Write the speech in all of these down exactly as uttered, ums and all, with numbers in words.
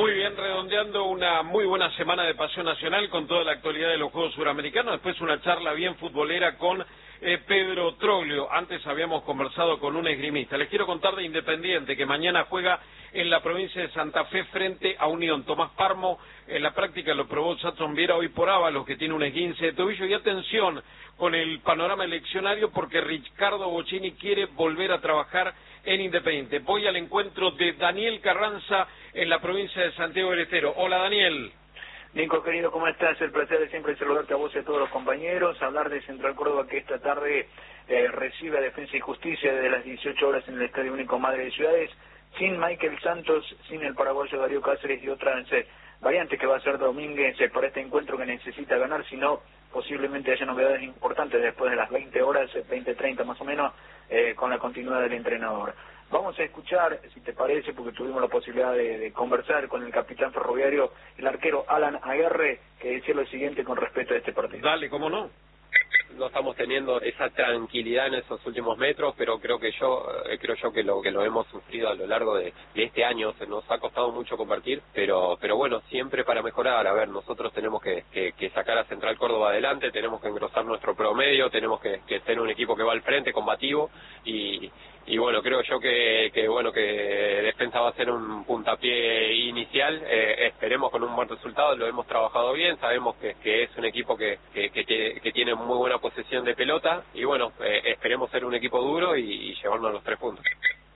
Muy bien, redondeando una muy buena semana de Pasión Nacional con toda la actualidad de los Juegos Suramericanos. Después una charla bien futbolera con eh, Pedro Troglio. Antes habíamos conversado con un esgrimista. Les quiero contar de Independiente, que mañana juega en la provincia de Santa Fe frente a Unión. Tomás Parmo en la práctica lo probó Satson Viera hoy por Ábalos, que tiene un esguince de tobillo. Y atención con el panorama eleccionario, porque Ricardo Bocchini quiere volver a trabajar en Independiente. Voy al encuentro de Daniel Carranza en la provincia de Santiago del Estero. Hola, Daniel. Nico, querido, ¿cómo estás? El placer de siempre saludarte a vos y a todos los compañeros. Hablar de Central Córdoba, que esta tarde eh, recibe a Defensa y Justicia desde las dieciocho horas en el Estadio Único Madre de Ciudades, sin Michael Santos, sin el paraguayo Darío Cáceres y otras eh, variantes que va a ser Domínguez eh, para este encuentro que necesita ganar, si no, posiblemente haya novedades importantes después de las veinte horas, veinte treinta más o menos, eh, con la continuidad del entrenador. Vamos a escuchar, si te parece, porque tuvimos la posibilidad de, de conversar con el capitán ferroviario, el arquero Alan Aguerre, que decía lo siguiente con respecto a este partido. Dale, ¿cómo no? No estamos teniendo esa tranquilidad en esos últimos metros, pero creo que yo eh, creo yo que lo que lo hemos sufrido a lo largo de, de este año. Se nos ha costado mucho compartir, pero pero bueno, siempre para mejorar. A ver, nosotros tenemos que, que, que sacar a Central Córdoba adelante, tenemos que engrosar nuestro promedio, tenemos que, que tener un equipo que va al frente, combativo, y y bueno, creo yo que, que bueno que Defensa va a ser un puntapié inicial. Eh, esperemos con un buen resultado, lo hemos trabajado bien, sabemos que, que es un equipo que, que, que, que tiene muy buena posesión de pelota, y bueno, eh, esperemos ser un equipo duro y, y llevarnos los tres puntos.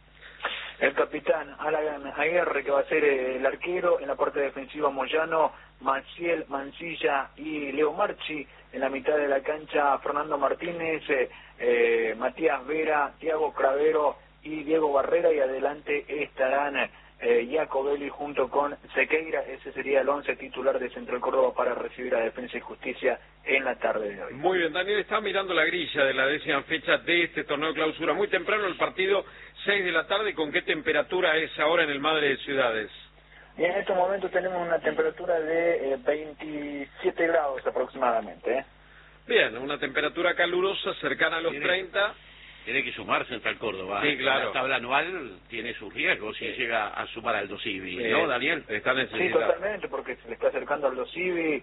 El capitán Alan Aguerre, que va a ser el arquero, en la parte defensiva Moyano, Maciel, Mancilla y Leo Marchi, en la mitad de la cancha Fernando Martínez, eh, eh, Matías Vera, Tiago Cravero y Diego Barrera, y adelante estarán eh, Jacobelli junto con Sequeira. Ese sería el once titular de Central Córdoba para recibir a Defensa y Justicia en la tarde de hoy. Muy bien, Daniel está mirando la grilla de la décima fecha de este torneo de clausura. Muy temprano el partido, seis de la tarde. ¿Con qué temperatura es ahora en el Madre de Ciudades? Y en estos momentos tenemos una temperatura de eh, veintisiete grados aproximadamente. ¿eh? Bien, una temperatura calurosa cercana a los tiene, treinta. Tiene que sumar Central Córdoba. Sí, claro. La tabla anual tiene sus riesgos si sí. llega a sumar Aldo Civi, eh, ¿no, Daniel? Está sí, totalmente, porque se le está acercando Aldo Civi,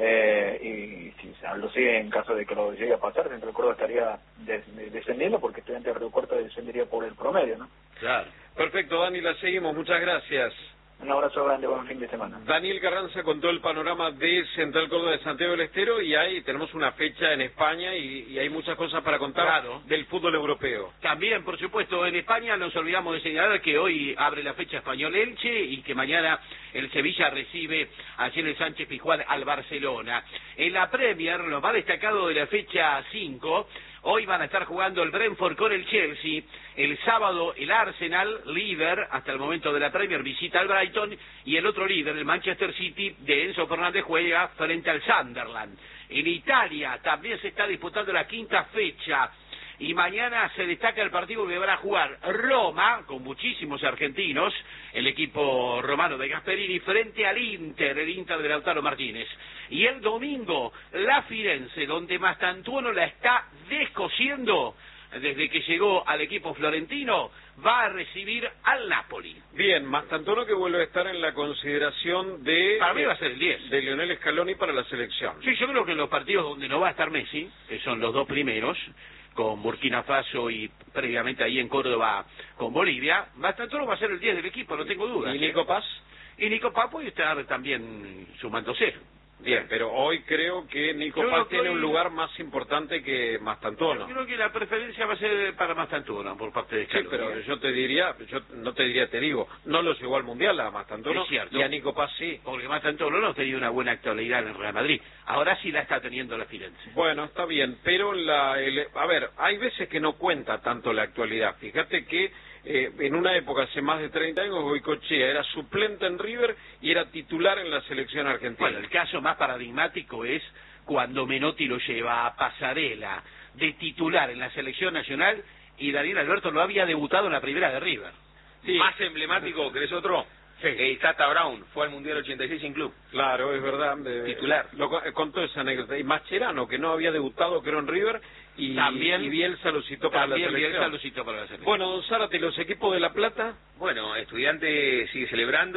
eh, y si Aldo Civi, en caso de que lo llegue a pasar, Central Córdoba estaría des, de, descendiendo, porque Estudiantes de Río Cuarto descendería por el promedio, ¿no? Claro. Perfecto, Dani, la seguimos. Muchas gracias. Un abrazo grande, buen fin de semana. Daniel Carranza con todo el panorama de Central Córdoba de Santiago del Estero, y ahí tenemos una fecha en España y, y hay muchas cosas para contar claro. del fútbol europeo. También, por supuesto, en España nos olvidamos de señalar que hoy abre la fecha Español Elche y que mañana el Sevilla recibe allí en el Sánchez Pizjuán al Barcelona. En la Premier, lo más destacado de la fecha cinco, hoy van a estar jugando el Brentford con el Chelsea. El sábado el Arsenal, líder hasta el momento de la Premier, visita al Brighton, y el otro líder, el Manchester City de Enzo Fernández, juega frente al Sunderland. En Italia también se está disputando la quinta fecha, y mañana se destaca el partido que van a jugar Roma, con muchísimos argentinos, el equipo romano de Gasperini, frente al Inter, el Inter de Lautaro Martínez. Y el domingo, la Firenze, donde Mastantuono la está descosiendo desde que llegó al equipo florentino, va a recibir al Napoli. Bien, Mastantuono, que vuelve a estar en la consideración de... Para mí va a ser el diez. De Lionel Scaloni para la selección. Sí, yo creo que en los partidos donde no va a estar Messi, que son los dos primeros, con Burkina Faso y previamente ahí en Córdoba con Bolivia, Mastantuono va a ser el diez del equipo, no tengo dudas. ¿Y Nico Paz? Y Nico Paz puede estar también sumándose. Bien, pero hoy creo que Nico Yo Paz tiene hoy... un lugar más importante que Mastantuono. Yo creo que la preferencia va a ser para Mastantuono por parte de Scaloni. Sí, pero yo te diría, yo no te diría, te digo, no lo llevó al Mundial a Mastantuono, es cierto, y a Nico Paz sí. Porque Mastantuono no tenía una buena actualidad en el Real Madrid. Ahora sí la está teniendo la Firenze. Bueno, está bien, pero la, el, a ver, hay veces que no cuenta tanto la actualidad. Fíjate que eh, en una época, hace más de treinta años, Goicoechea era suplente en River y era titular en la selección argentina. Bueno, el caso más paradigmático es cuando Menotti lo lleva a Pasarela de titular en la selección nacional, y Daniel Alberto no había debutado en la primera de River. Sí. Más emblemático, ¿querés otro? Sí. Eh, Tata Brown fue al Mundial ochenta y seis sin club. Claro, es verdad. De, Titular. Lo, contó esa anécdota. Y Mascherano, que no había debutado, creo, en River, y, también, y Bielsa lo citó para la selección. Bielsa lo citó para la selección. Bueno, don Zárate, ¿los equipos de La Plata? Bueno, Estudiante sigue celebrando,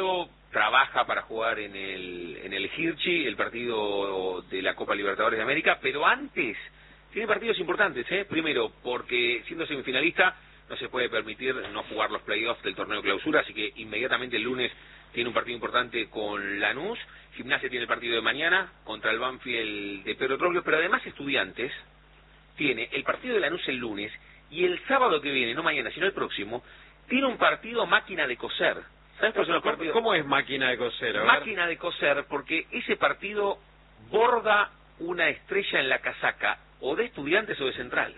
trabaja para jugar en el en el Hirschi, el partido de la Copa Libertadores de América, pero antes tiene partidos importantes, ¿eh? Primero, porque siendo semifinalista no se puede permitir no jugar los playoffs del torneo clausura, así que inmediatamente el lunes tiene un partido importante con Lanús. Gimnasia tiene el partido de mañana contra el Banfield de Pedro Troglio, pero además Estudiantes tiene el partido de Lanús el lunes y el sábado que viene, no mañana, sino el próximo, tiene un partido máquina de coser. ¿Sabes por qué son los partidos? ¿Cómo es máquina de coser? A ver. Máquina de coser, porque ese partido borda una estrella en la casaca, o de Estudiantes o de Central.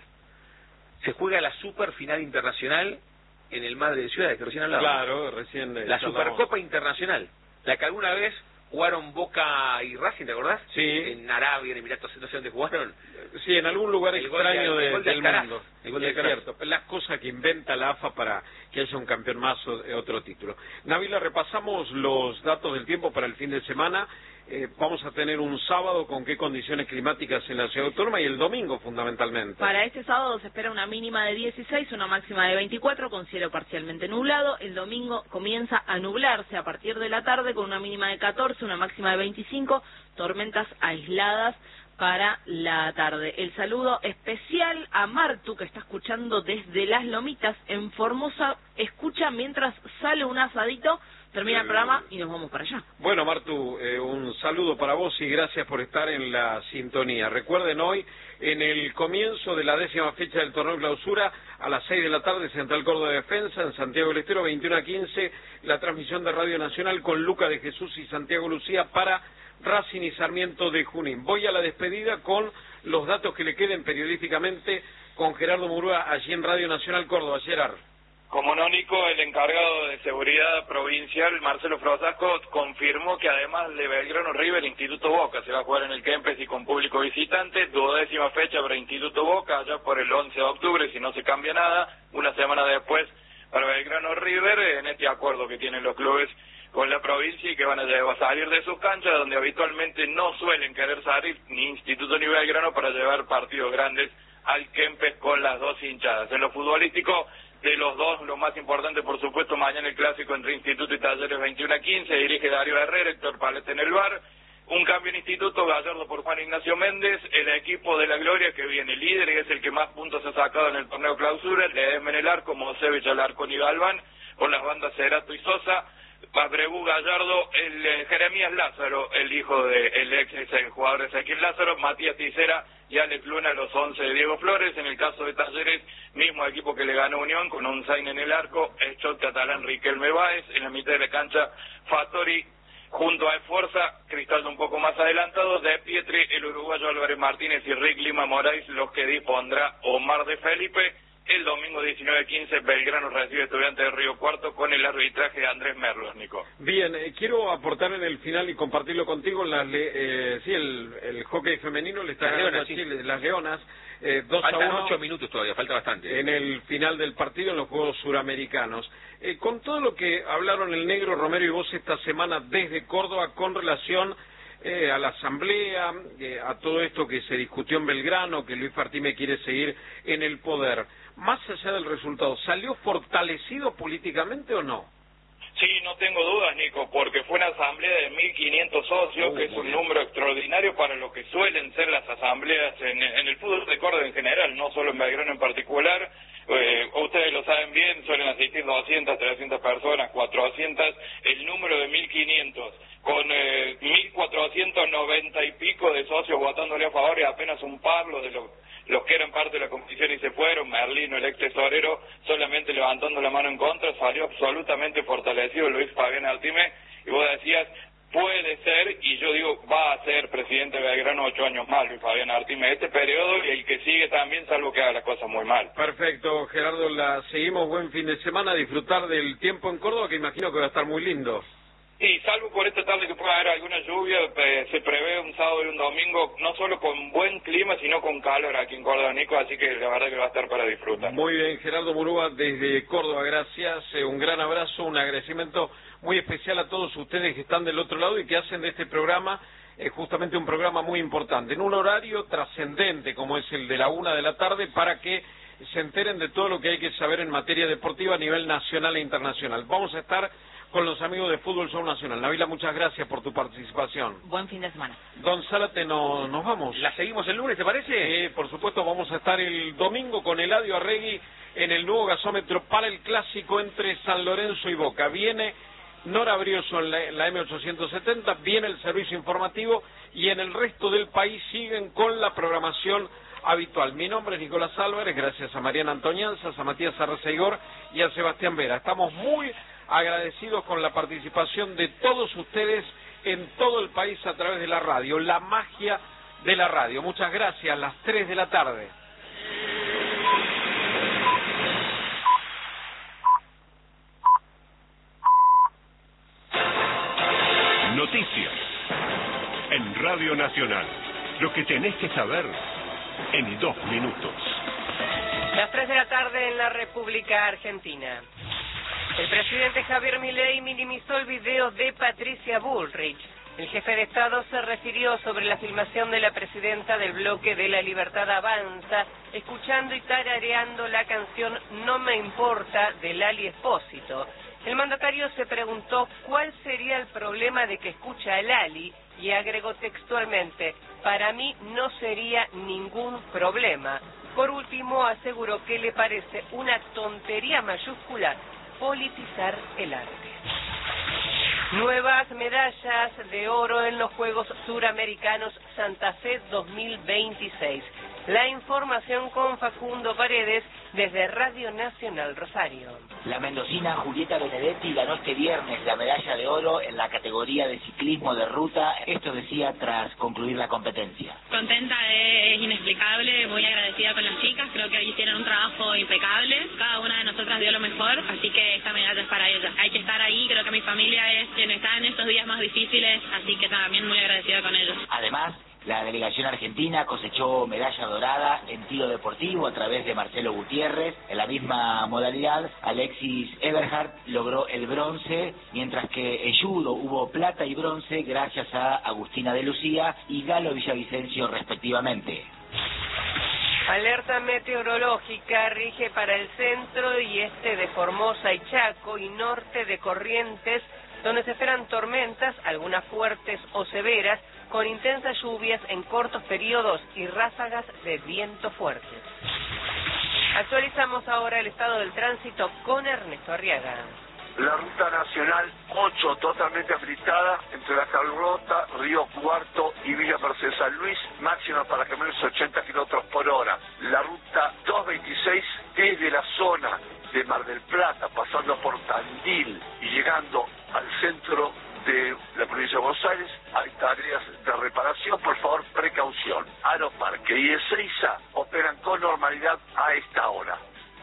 Se juega la super final internacional en el Madre de Ciudades, que recién hablaba. Claro, recién. La Supercopa Internacional, la que alguna vez jugaron Boca y Racing, ¿te acordás? Sí. En Arabia, en Emiratos, no sé dónde jugaron. Sí, en algún lugar el extraño de, de, el del Alcaraz, mundo. El gol de es cierto, las cosas que inventa la A F A para que haya un campeón más o otro título. Nabila, repasamos los datos del tiempo para el fin de semana. Eh, vamos a tener un sábado con qué condiciones climáticas en la ciudad autónoma y el domingo fundamentalmente. Para este sábado se espera una mínima de dieciséis, una máxima de veinticuatro con cielo parcialmente nublado. El domingo comienza a nublarse a partir de la tarde con una mínima de catorce, una máxima de veinticinco, tormentas aisladas para la tarde. El saludo especial a Martu, que está escuchando desde Las Lomitas en Formosa. Escucha mientras sale un asadito, termina el programa y nos vamos para allá. Bueno, Martu, eh, un saludo para vos y gracias por estar en la sintonía. Recuerden, hoy, en el comienzo de la décima fecha del torneo clausura, a las seis de la tarde, Central Córdoba de Defensa, en Santiago del Estero, veintiuno a quince, la transmisión de Radio Nacional con Luca de Jesús y Santiago Lucía para Racing y Sarmiento de Junín. Voy a la despedida con los datos que le queden periodísticamente con Gerardo Murúa allí en Radio Nacional Córdoba. Gerard. Como no, Nico, el encargado de seguridad provincial, Marcelo Frosasco, confirmó que además de Belgrano River, Instituto Boca se va a jugar en el Kempes y con público visitante. Duodécima fecha para Instituto Boca, allá por el once de octubre, si no se cambia nada. Una semana después para Belgrano River, en este acuerdo que tienen los clubes con la provincia y que van a salir de sus canchas, donde habitualmente no suelen querer salir ni Instituto ni Belgrano para llevar partidos grandes al Kempes con las dos hinchadas. En lo futbolístico, de los dos, lo más importante, por supuesto, mañana el clásico entre Instituto y Talleres veintiuno a quince, dirige Darío Herrera, Héctor Palete en el V A R. Un cambio en Instituto, Gallardo por Juan Ignacio Méndez, el equipo de la Gloria que viene líder y es el que más puntos ha sacado en el torneo clausura, Ledesma en el arco, Mosevich, Alarcón y Galván, con las bandas Cerato y Sosa, Pabrebú, Gallardo, el eh, Jeremías Lázaro, el hijo del de, ex el jugador Ezequiel Lázaro, Matías Ticera y Alex Luna, los once de Diego Flores. En el caso de Talleres, mismo equipo que le ganó Unión, con un Zain en el arco, Eschot, Catalán, Riquelme Báez, en la mitad de la cancha, Fattori, junto a Esforza, Cristaldo un poco más adelantado, De Pietri, el uruguayo Álvarez Martínez y Rick Lima Moraes, los que dispondrá Omar de Felipe. El domingo diecinueve a quince, Belgrano recibe Estudiantes de Río Cuarto con el arbitraje de Andrés Merlos, Nico. Bien, eh, quiero aportar en el final y compartirlo contigo las le, eh, sí, el, el hockey femenino le está las ganando leonas, a sí. Chile, las Leonas, eh, dos Faltan a uno ocho minutos todavía, falta bastante. en el final del partido en los Juegos Suramericanos. Eh, con todo lo que hablaron el Negro, Romero y vos esta semana desde Córdoba con relación eh, a la asamblea, eh, a todo esto que se discutió en Belgrano, que Luis Fartime quiere seguir en el poder. Más allá del resultado, ¿salió fortalecido políticamente o no? Sí, no tengo dudas, Nico, porque fue una asamblea de mil quinientos socios, Oh, que es un bien. número extraordinario para lo que suelen ser las asambleas en, en el fútbol de Córdoba en general, no solo en Belgrano en particular. Eh, ustedes lo saben bien, suelen asistir doscientas, trescientas personas, cuatrocientas, el número de mil quinientos, con eh, mil cuatrocientos noventa y pico de socios votándole a favor y apenas un par los de los, los que eran parte de la comisión y se fueron, Merlino, el ex tesorero, solamente levantando la mano en contra. Salió absolutamente fortalecido Luis Fabián Artime, y vos decías, puede ser, y yo digo, va a ser presidente de Belgrano ocho años más, Luis Fabián Artime, este periodo y el que sigue también, salvo que haga las cosas muy mal. Perfecto, Gerardo, la seguimos, buen fin de semana, disfrutar del tiempo en Córdoba, que imagino que va a estar muy lindo. Sí, salvo por esta tarde que pueda haber alguna lluvia, eh, se prevé un sábado y un domingo, no solo con buen clima, sino con calor aquí en Córdoba, Nico, así que la verdad que va a estar para disfrutar. Muy bien, Gerardo Murúa desde Córdoba, gracias, eh, un gran abrazo, un agradecimiento muy especial a todos ustedes que están del otro lado y que hacen de este programa eh, justamente un programa muy importante, en un horario trascendente como es el de la una de la tarde, para que se enteren de todo lo que hay que saber en materia deportiva a nivel nacional e internacional. Vamos a estar con los amigos de Fútbol Show Nacional. Nabila, muchas gracias por tu participación. Buen fin de semana. Don Zárate, no, nos vamos. ¿La seguimos el lunes, te parece? Eh, por supuesto, vamos a estar el domingo con Eladio Arregui en el nuevo gasómetro para el clásico entre San Lorenzo y Boca. Viene Nora Brioso en la, en la M ochocientos setenta, viene el servicio informativo y en el resto del país siguen con la programación habitual. Mi nombre es Nicolás Álvarez, gracias a Mariana Antoñanzas, a Matías Arreceigor y a Sebastián Vera. Estamos muy agradecidos con la participación de todos ustedes en todo el país a través de la radio, la magia de la radio. Muchas gracias, las tres de la tarde. Noticias en Radio Nacional. Lo que tenés que saber en dos minutos. Las tres de la tarde en la República Argentina. El presidente Javier Milei minimizó el video de Patricia Bullrich. El jefe de Estado se refirió sobre la filmación de la presidenta del bloque de La Libertad Avanza, escuchando y tarareando la canción No me importa de Lali Espósito. El mandatario se preguntó cuál sería el problema de que escucha a Lali y agregó textualmente: para mí no sería ningún problema. Por último, aseguró que le parece una tontería mayúscula politizar el arte. Nuevas medallas de oro en los Juegos Suramericanos Santa Fe dos mil veintiséis. La información con Facundo Paredes desde Radio Nacional Rosario. La mendocina Julieta Benedetti ganó este viernes la medalla de oro en la categoría de ciclismo de ruta. Esto decía tras concluir la competencia. Contenta, es inexplicable, muy agradecida con las chicas. Creo que hicieron un trabajo impecable. Cada una de nosotras dio lo mejor, así que esta medalla es para ellas. Hay que estar ahí, creo que mi familia es quien está en estos días más difíciles, así que también muy agradecida con ellos. Además, la delegación argentina cosechó medalla dorada en tiro deportivo a través de Marcelo Gutiérrez. En la misma modalidad, Alexis Eberhardt logró el bronce, mientras que en judo hubo plata y bronce gracias a Agustina de Lucía y Galo Villavicencio respectivamente. Alerta meteorológica rige para el centro y este de Formosa y Chaco y norte de Corrientes, donde se esperan tormentas, algunas fuertes o severas, con intensas lluvias en cortos periodos y ráfagas de viento fuertes. Actualizamos ahora el estado del tránsito con Ernesto Arriaga. La ruta nacional ocho totalmente habilitada entre La Carlota, Río Cuarto y Villa Mercedes San Luis, máxima para camiones ochenta kilómetros por hora. La ruta doscientos veintiséis desde la zona de Mar del Plata, pasando por Tandil y llegando al centro de la provincia de Buenos Aires, hay tareas de reparación, por favor, precaución. Aeroparque y Ezeiza operan con normalidad a esta hora.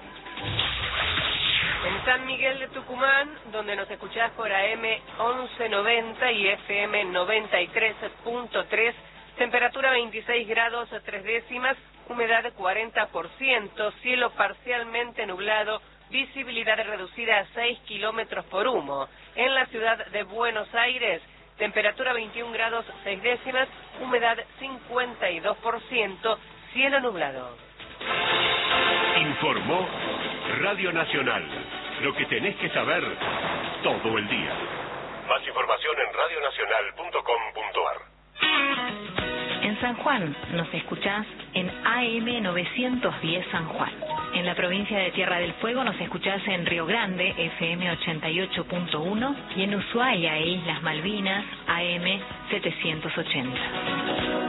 En San Miguel de Tucumán, donde nos escuchás por A M once noventa y F M noventa y tres punto tres, temperatura veintiséis grados tres décimas, humedad cuarenta por ciento, cielo parcialmente nublado, visibilidad reducida a seis kilómetros por humo. En la ciudad de Buenos Aires, temperatura veintiún grados seis décimas, humedad cincuenta y dos por ciento, cielo nublado. Informó Radio Nacional. Lo que tenés que saber todo el día. Más información en radio nacional punto com punto a r. En San Juan nos escuchás en A M novecientos diez San Juan. En la provincia de Tierra del Fuego nos escuchás en Río Grande, F M ochenta y ocho punto uno, y en Ushuaia e Islas Malvinas, A M setecientos ochenta.